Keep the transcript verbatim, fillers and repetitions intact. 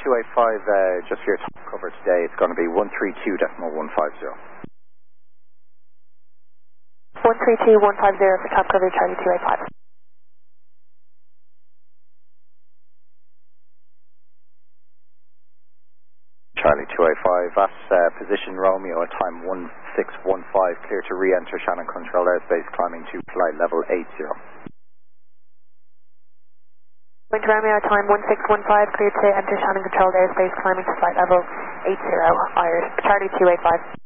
two eight five, uh, just for your top cover today, it's going to be one three two point one five zero. one three two point one five zero for top cover, Charlie two eight five. Charlie two eight five, that's uh, position Romeo at time one six one five, clear to re-enter Shannon controlled airspace, climbing to flight level eight zero. Going to Romeo, time one six one five, clear to enter Shannon controlled airspace, climbing to flight level eight zero, Irish, Charlie two eight five.